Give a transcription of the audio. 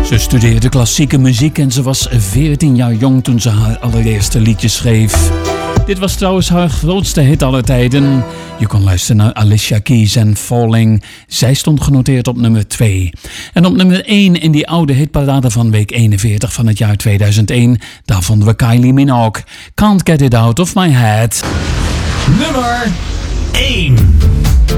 Ze studeerde klassieke muziek en ze was 14 jaar jong toen ze haar allereerste liedje schreef. Dit was trouwens haar grootste hit aller tijden. Je kon luisteren naar Alicia Keys en Falling. Zij stond genoteerd op nummer 2. En op nummer 1 in die oude hitparade van week 41 van het jaar 2001... daar vonden we Kylie Minogue. Can't Get It Out of My Head. Nummer 1.